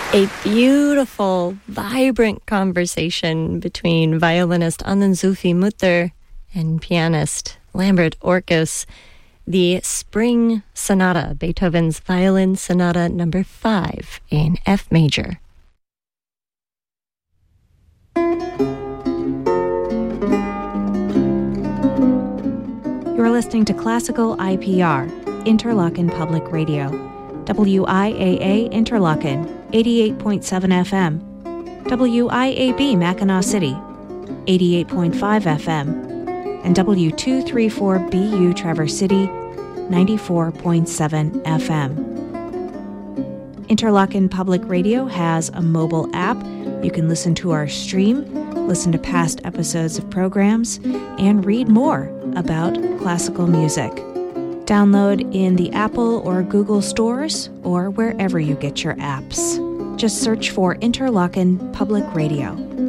A beautiful, vibrant conversation between violinist Anand Zulfi Mutter and pianist Lambert Orkus. The Spring Sonata, Beethoven's Violin Sonata number 5 in F major. You're listening to Classical IPR, Interlochen Public Radio. WIAA Interlochen, 88.7 FM. WIAB Mackinac City, 88.5 FM. And W234BU Traverse City, 94.7 FM. Interlochen Public Radio has a mobile app. You can listen to our stream, listen to past episodes of programs, and read more about classical music. Download in the Apple or Google stores or wherever you get your apps. Just search for Interlochen Public Radio.